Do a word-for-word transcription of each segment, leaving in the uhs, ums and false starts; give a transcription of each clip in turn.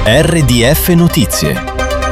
R D F Notizie.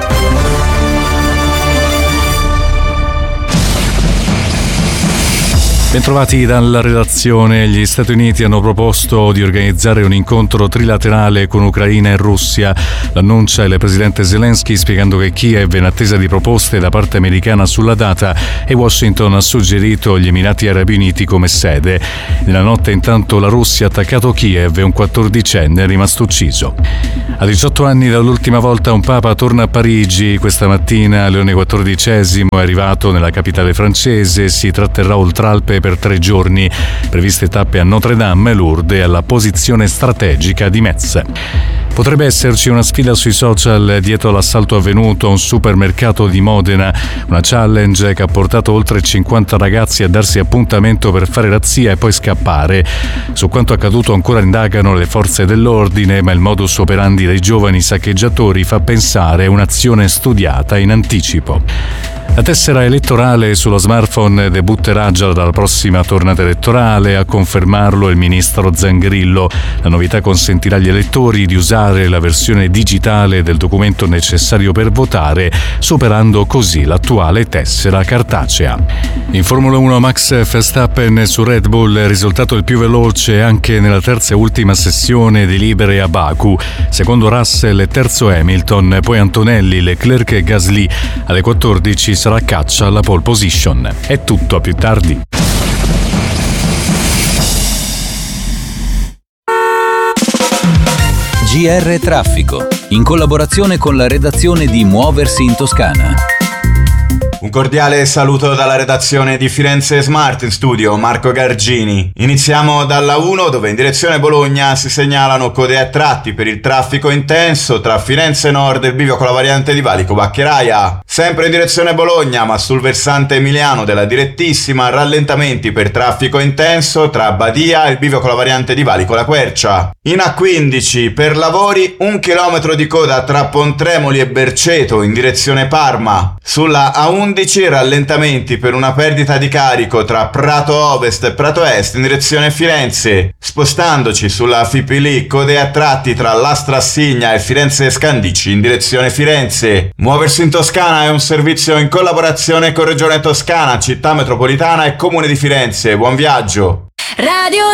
Bentrovati dalla redazione. Gli Stati Uniti hanno proposto di organizzare un incontro trilaterale con Ucraina e Russia. L'annuncia il presidente Zelensky, spiegando che Kiev è in attesa di proposte da parte americana sulla data e Washington ha suggerito gli Emirati Arabi Uniti come sede. Nella notte intanto la Russia ha attaccato Kiev e un quattordicenne è rimasto ucciso. A diciotto anni dall'ultima volta un papa torna a Parigi. Questa mattina Leone quattordicesimo è arrivato nella capitale francese. Si tratterrà oltre Alpe per tre giorni, previste tappe a Notre Dame, Lourdes e alla posizione strategica di Metz. Potrebbe esserci una sfida sui social dietro l'assalto avvenuto a un supermercato di Modena, una challenge che ha portato oltre cinquanta ragazzi a darsi appuntamento per fare razzia e poi scappare. Su quanto accaduto ancora indagano le forze dell'ordine, ma il modus operandi dei giovani saccheggiatori fa pensare a un'azione studiata in anticipo. La tessera elettorale sullo smartphone debutterà già dalla prossima tornata elettorale, a confermarlo il ministro Zangrillo. La novità consentirà agli elettori di usare la versione digitale del documento necessario per votare, superando così l'attuale tessera cartacea. In Formula uno Max Verstappen su Red Bull, risultato il più veloce anche nella terza e ultima sessione di libere a Baku. Secondo Russell e terzo Hamilton, poi Antonelli, Leclerc e Gasly. Alle quattordici sarà caccia alla pole position. È tutto, a più tardi. G R Traffico, in collaborazione con la redazione di Muoversi in Toscana. Un cordiale saluto dalla redazione di Firenze Smart, in studio Marco Gargini. Iniziamo dalla uno, dove in direzione Bologna si segnalano code a tratti per il traffico intenso tra Firenze Nord e il bivio con la variante di Valico Baccheraia. Sempre in direzione Bologna, ma sul versante emiliano della direttissima, rallentamenti per traffico intenso tra Badia e il bivio con la variante di Valico La Quercia. In A quindici, per lavori, un chilometro di coda tra Pontremoli e Berceto in direzione Parma. Sulla A undici rallentamenti per una perdita di carico tra Prato Ovest e Prato Est in direzione Firenze. Spostandoci sulla Fipili, code a tratti tra Lastrassigna e Firenze Scandicci in direzione Firenze. Muoversi in Toscana è un servizio in collaborazione con Regione Toscana, Città Metropolitana e Comune di Firenze. Buon viaggio! Radio